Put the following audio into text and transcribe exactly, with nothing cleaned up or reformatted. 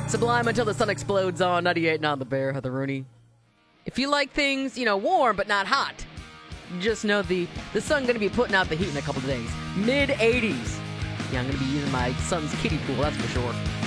Sublime Until the Sun Explodes on ninety-eight and on The Bear, Heather Rooney. If you like things, you know, warm but not hot, just know the, the sun's going to be putting out the heat in a couple of days. mid eighties. Yeah, I'm going to be using my son's kiddie pool, that's for sure.